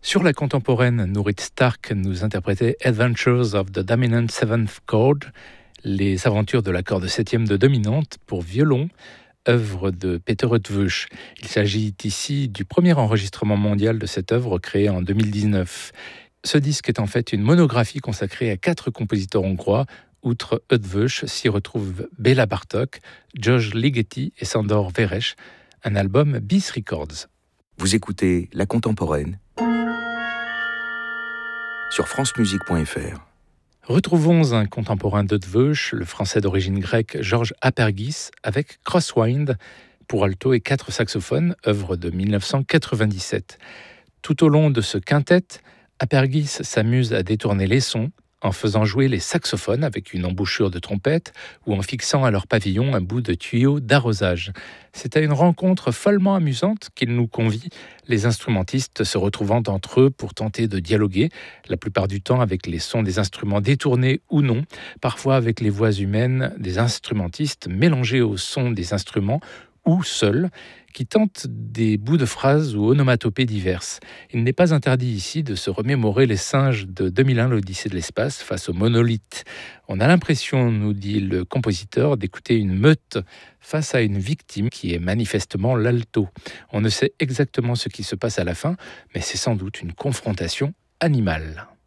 Sur la contemporaine, Nourit Stark nous interprétait Adventures of the Dominant Seventh Chord, les aventures de la corde septième de dominante pour violon, œuvre de Peter Eötvös. Il s'agit ici du premier enregistrement mondial de cette œuvre créée en 2019. Ce disque est en fait une monographie consacrée à 4 compositeurs hongrois. Outre Eötvös, s'y retrouvent Béla Bartók, George Ligeti et Sándor Veres, un album Bis Records. Vous écoutez La Contemporaine sur francemusique.fr. Retrouvons un contemporain d'Eötvös, le français d'origine grecque Georges Apergis, avec Crosswind pour alto et 4 saxophones, œuvre de 1997. Tout au long de ce quintet, Apergis s'amuse à détourner les sons en faisant jouer les saxophones avec une embouchure de trompette ou en fixant à leur pavillon un bout de tuyau d'arrosage. C'est à une rencontre follement amusante qu'il nous convie, les instrumentistes se retrouvant entre eux pour tenter de dialoguer, la plupart du temps avec les sons des instruments détournés ou non, parfois avec les voix humaines des instrumentistes mélangées au son des instruments ou seuls, qui tentent des bouts de phrases ou onomatopées diverses. Il n'est pas interdit ici de se remémorer les singes de 2001, l'Odyssée de l'espace, face aux monolithes. On a l'impression, nous dit le compositeur, d'écouter une meute face à une victime qui est manifestement l'alto. On ne sait exactement ce qui se passe à la fin, mais c'est sans doute une confrontation animale.